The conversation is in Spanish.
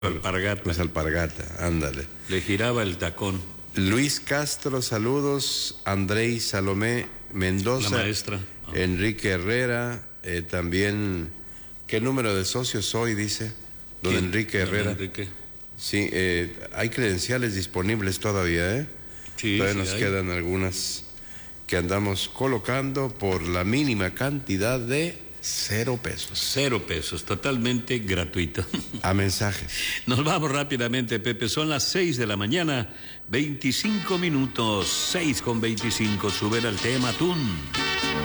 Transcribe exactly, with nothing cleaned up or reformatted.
Alpargata. Pues alpargata, ándale. Le giraba el tacón. Luis Castro, saludos. Andrei Salomé Mendoza. La maestra. Oh. Enrique Herrera, eh, también. ¿Qué número de socios hoy, dice? Don ¿Quién? Enrique Herrera. Don Enrique. Sí, eh, hay credenciales disponibles todavía, ¿eh? Sí, todavía sí nos hay. quedan algunas que andamos colocando por la mínima cantidad de cero pesos. Cero pesos, totalmente gratuito. A mensajes. Nos vamos rápidamente, Pepe. Son las seis de la mañana, veinticinco minutos, seis con veinticinco. Suben al tema Tun.